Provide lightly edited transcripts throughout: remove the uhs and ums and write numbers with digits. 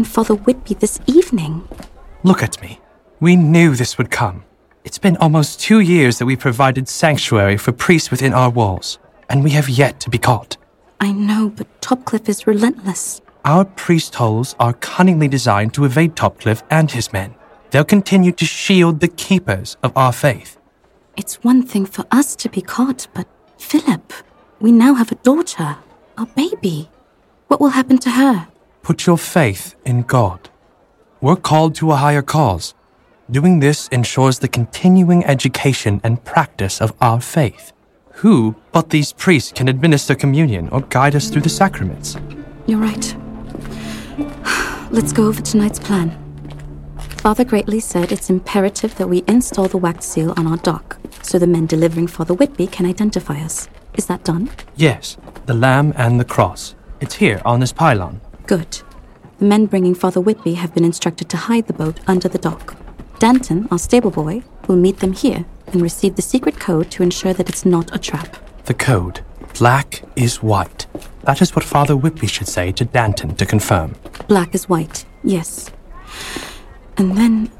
Father Whitby this evening. Look at me. We knew this would come. It's been almost 2 years that we provided sanctuary for priests within our walls, and we have yet to be caught. I know, but Topcliffe is relentless. Our priest holes are cunningly designed to evade Topcliffe and his men. They'll continue to shield the keepers of our faith. It's one thing for us to be caught, but Philip, we now have a daughter, a baby. What will happen to her? Put your faith in God. We're called to a higher cause. Doing this ensures the continuing education and practice of our faith. Who but these priests can administer communion or guide us through the sacraments? You're right. Let's go over tonight's plan. Father Greatley said it's imperative that we install the wax seal on our dock, so the men delivering Father Whitby can identify us. Is that done? Yes, the lamb and the cross. It's here on this pylon. Good. The men bringing Father Whitby have been instructed to hide the boat under the dock. Danton, our stable boy, will meet them here and receive the secret code to ensure that it's not a trap. The code. Black is white. That is what Father Whitby should say to Danton to confirm. Black is white, yes. And then,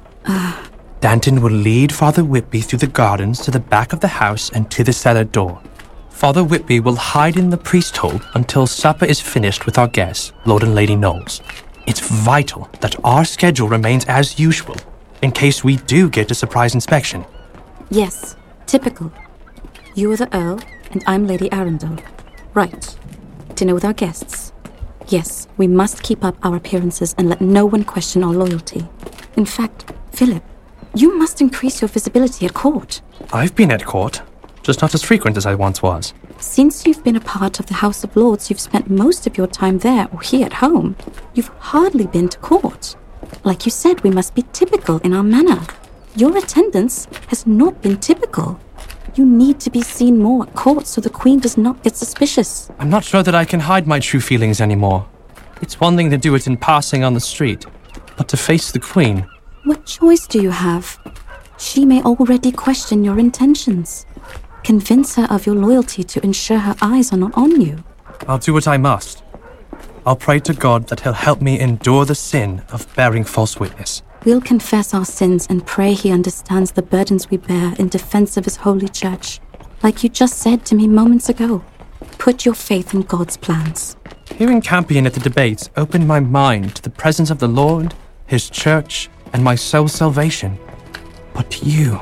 Danton will lead Father Whitby through the gardens to the back of the house and to the cellar door. Father Whitby will hide in the priest hole until supper is finished with our guests, Lord and Lady Knowles. It's vital that our schedule remains as usual, in case we do get a surprise inspection. Yes, typical. You are the Earl, and I'm Lady Arundel. Right. Dinner with our guests. Yes, we must keep up our appearances and let no one question our loyalty. In fact, Philip, you must increase your visibility at court. I've been at court, just not as frequent as I once was. Since you've been a part of the House of Lords, you've spent most of your time there or here at home. You've hardly been to court. Like you said, we must be typical in our manner. Your attendance has not been typical. You need to be seen more at court so the Queen does not get suspicious. I'm not sure that I can hide my true feelings anymore. It's one thing to do it in passing on the street, but to face the Queen... What choice do you have? She may already question your intentions. Convince her of your loyalty to ensure her eyes are not on you. I'll do what I must. I'll pray to God that he'll help me endure the sin of bearing false witness. We'll confess our sins and pray he understands the burdens we bear in defense of his holy church. Like you just said to me moments ago. Put your faith in God's plans. Hearing Campion at the debates opened my mind to the presence of the Lord, his church, and my soul's salvation. But you,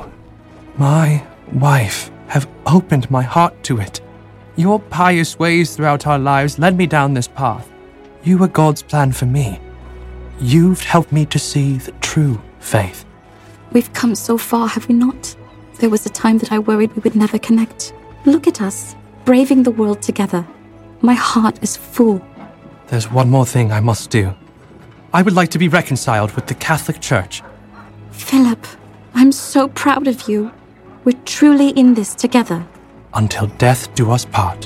my wife, have opened my heart to it. Your pious ways throughout our lives led me down this path. You were God's plan for me. You've helped me to see the true faith. We've come so far, have we not? There was a time that I worried we would never connect. Look at us, braving the world together. My heart is full. There's one more thing I must do. I would like to be reconciled with the Catholic Church. Philip, I'm so proud of you. We're truly in this together. Until death do us part.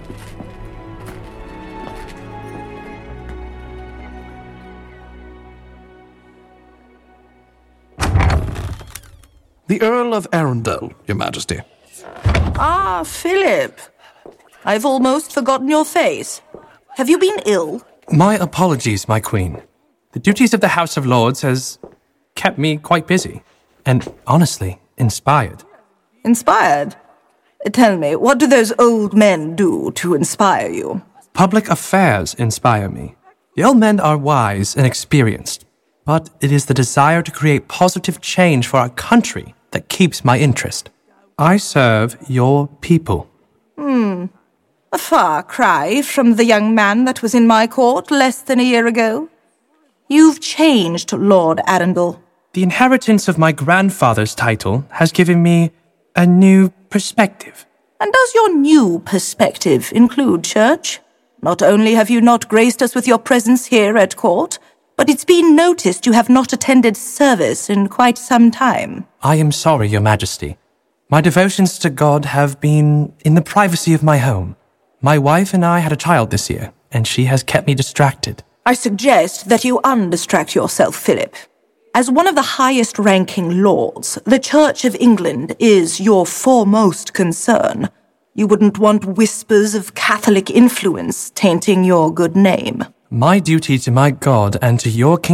The Earl of Arundel, Your Majesty. Ah, Philip. I've almost forgotten your face. Have you been ill? My apologies, my queen. The duties of the House of Lords has kept me quite busy. And, honestly, inspired. Inspired? Tell me, what do those old men do to inspire you? Public affairs inspire me. The old men are wise and experienced. But it is the desire to create positive change for our country that keeps my interest. I serve your people. A far cry from the young man that was in my court less than a year ago. You've changed, Lord Arundel. The inheritance of my grandfather's title has given me a new perspective. And does your new perspective include church? Not only have you not graced us with your presence here at court, but it's been noticed you have not attended service in quite some time. I am sorry, Your Majesty. My devotions to God have been in the privacy of my home. My wife and I had a child this year, and she has kept me distracted. I suggest that you undistract yourself, Philip. As one of the highest-ranking lords, the Church of England is your foremost concern. You wouldn't want whispers of Catholic influence tainting your good name. My duty to my God and to your kingdom